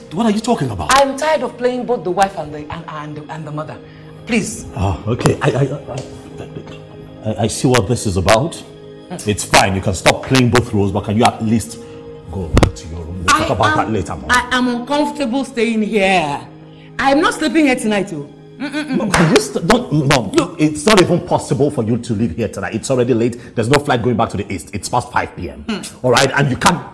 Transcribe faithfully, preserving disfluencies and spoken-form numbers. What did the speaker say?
What are you talking about? I'm tired of playing both the wife and the and, and, and the mother. Please. Oh, okay. I, I, I, I see what this is about. It's fine. You can stop playing both roles, but can you at least go back to your room? We'll talk I about am, that later, Mom. I am uncomfortable staying here. I'm not sleeping here tonight, too. Mom, can you st- don't, Mom, look, it's not even possible for you to leave here tonight. It's already late. There's no flight going back to the east. It's past five p m Mm. All right? And you can't